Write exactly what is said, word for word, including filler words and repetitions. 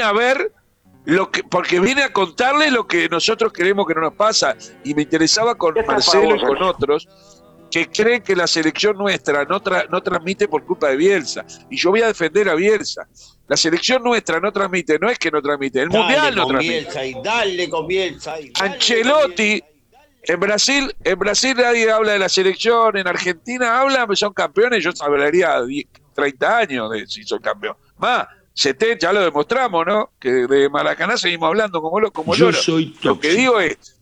a ver lo que, porque vine a contarle lo que nosotros queremos que no nos pasa. Y me interesaba con Marcelo y con otros que creen que la selección nuestra no, tra no transmite por culpa de Bielsa. Y yo voy a defender a Bielsa. La selección nuestra no transmite, no es que no transmite, el dale Mundial no con transmite. Bielsa y dale con Bielsa y dale Ancelotti, con Bielsa. en Brasil, en Brasil nadie habla de la selección, en Argentina hablan, son campeones, yo hablaría treinta años de si son campeón. Más, setenta, ya lo demostramos, ¿no? Que de Maracaná seguimos hablando como, lo, como Yo loro. soy Lo que tóxico. digo es,